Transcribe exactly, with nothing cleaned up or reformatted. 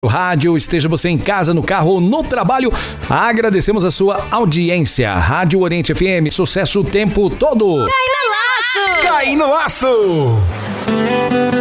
Rádio, esteja você em casa, no carro ou no trabalho, agradecemos a sua audiência. Rádio Oriente F M, sucesso o tempo todo. Cai no laço! Cai no laço!